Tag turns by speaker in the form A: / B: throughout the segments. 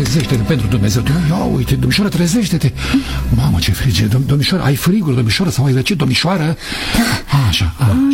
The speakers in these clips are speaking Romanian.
A: trezește-te pentru Dumnezeu. Ia uite, domnișoară, trezește-te. Mamă, ce frige. Domnișoară, ai frigul, domnișoară, sau ai răcit, domnișoară? Așa.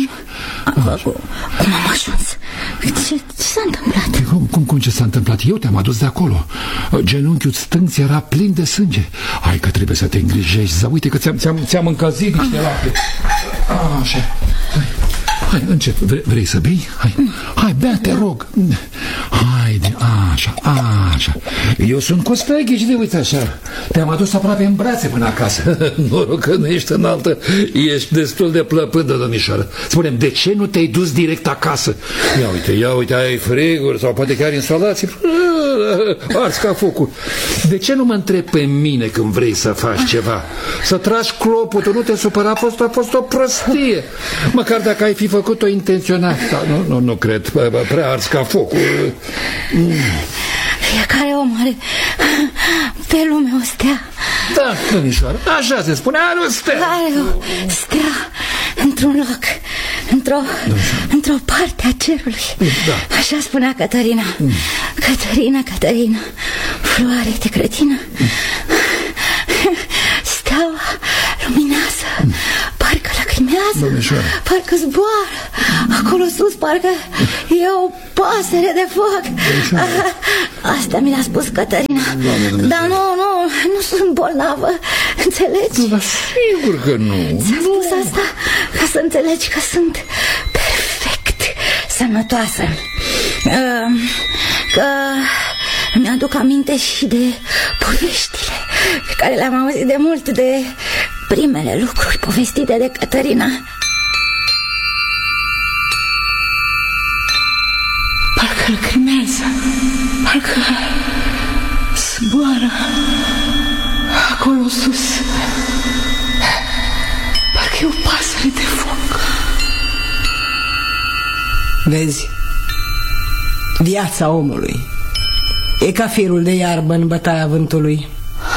B: Cum am ajuns? Ce s-a întâmplat?
A: Cum ce s-a întâmplat? Eu te-am adus de acolo. Genunchiul stâng era plin de sânge. Hai că trebuie să te îngrijești. Uite că ți-am încălzit niște lapte. Așa. Hai, încep. Vrei să bei? Hai, bea, te rog. Haide, așa. Eu sunt Costăghici, de uite așa. Te-am adus aproape în brațe până acasă. Noroc că nu ești înaltă. Ești destul de plăpândă, domnișoară. Spune-mi, de ce nu te-ai dus direct acasă? Ia uite, ai friguri sau poate chiar insolații. Ars ca focul. De ce nu mă întrebi pe mine când vrei să faci ceva? Să tragi clopotul, nu te supăra, a fost o prostie. Măcar dacă ai fi făcut-o intenționat. Nu cred, prea ars ca focul.
B: Fiecare om are pe lume o stea.
A: Da, domnișoară, așa se spune, are o stea.
B: Are o stea într-un loc, într-o parte a cerului. Da. Așa spunea Cătărina. Cătărina, floare de grădină. Steaua luminează, parcă lacrimează, parcă zboară. Acolo sus parcă e o pasăre de foc. Asta mi l-a spus Cătărina. Dar nu sunt bolnavă. Înțelegi?
A: Da, sigur că nu.
B: Ți-a spus asta ca să înțelegi că sunt perfect sănătoasă. Că mi-aduc aminte și de poveștile pe care le-am auzit de mult, de primele lucruri povestite de Cătărina. Parcă lacrimează, parcă zboară acolo sus, parcă e o pasăre de foc.
C: Vezi, viața omului e ca firul de iarbă în bătaia vântului.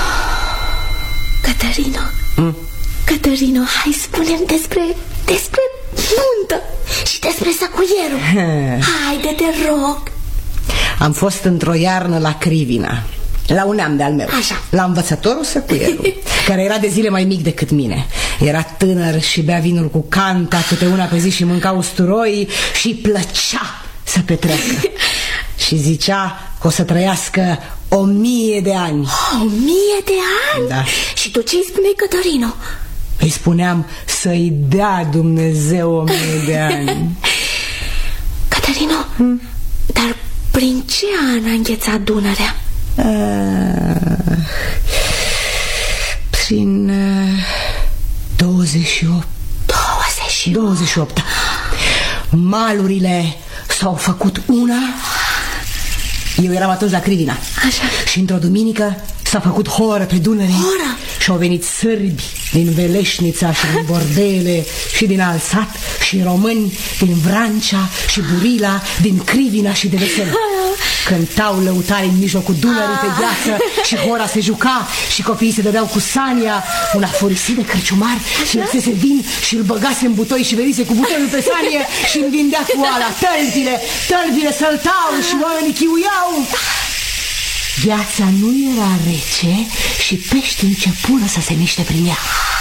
B: Cătărino, hai spune-mi despre nuntă și despre săcuierul. Haide, te rog.
C: Am fost într-o iarnă la Crivina, la un neam de-al meu. Așa. La învățătorul Săcuierul, care era de zile mai mic decât mine. Era tânăr și bea vinul cu canta câte una pe zi și mânca usturoi și plăcea să petreacă. Și zicea că o să trăiască 1000 de ani.
B: 1000 de ani?
C: Da.
B: Și tu ce-i spuneai, Cătărino?
C: Îi spuneam să-i dea Dumnezeu 1000 de ani.
B: Cătărino, dar prin ce an a înghețat Dunărea?
C: Prin 28. 28. Malurile s-au făcut una. Eu eram atunci la Crivina.
B: Așa.
C: Și într-o duminică s-a făcut horă pe Dunăre. Și au venit sârbi din Veleșnița și din Bordele și din Alsat și români din Vrancea și Burila, din Crivina și de Vesel. Cântau lăutari în mijlocul Dunării pe gheață și hora se juca și copiii se dădeau cu sania. Un aforisit de cărciumar și lăsese vin și îl băgase în butoi și venise cu butoiul pe sanie și îmi vindea cu ala. Tălpile săltau și oamenii chiuiau. Viața nu era rece și peștii începură să se miște prin ea.